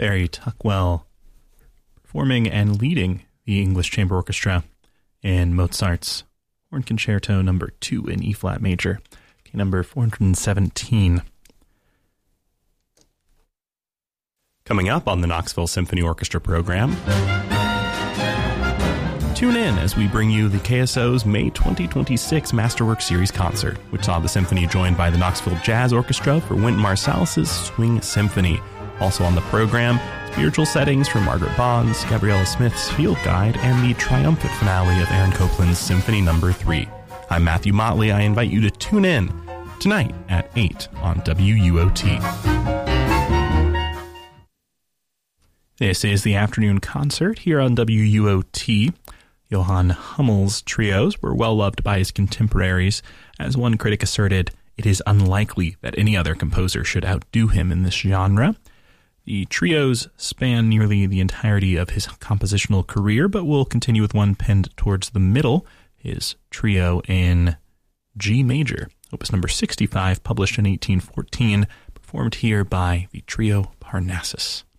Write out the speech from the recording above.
Barry Tuckwell performing and leading the English Chamber Orchestra in Mozart's Horn Concerto No. 2 in E-flat major, number 417. Coming up on the Knoxville Symphony Orchestra program, tune in as we bring you the KSO's May 2026 Masterwork Series concert, which saw the symphony joined by the Knoxville Jazz Orchestra for Wynton Marsalis' Swing Symphony. Also on the program, spiritual settings from Margaret Bond's, Gabriella Smith's Field Guide, and the triumphant finale of Aaron Copland's Symphony No. 3. I'm Matthew Motley. I invite you to tune in tonight at 8 on WUOT. This is the afternoon concert here on WUOT. Johann Hummel's trios were well loved by his contemporaries. As one critic asserted, it is unlikely that any other composer should outdo him in this genre. The trios span nearly the entirety of his compositional career, but will continue with one penned towards the middle, his trio in G major, opus number 65, published in 1814, performed here by the Trio Parnassus.